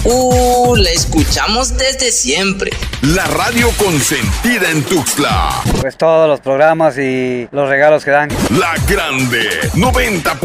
La escuchamos desde siempre. La radio consentida en Tuxtla. Pues todos los programas y los regalos que dan. La Grande 90.